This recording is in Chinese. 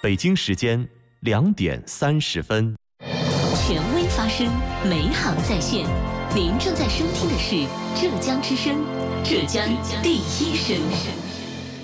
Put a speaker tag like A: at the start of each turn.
A: 北京时间2点30分。
B: 权威发声，美好在线。您正在收听的是浙江之声，浙江第一声。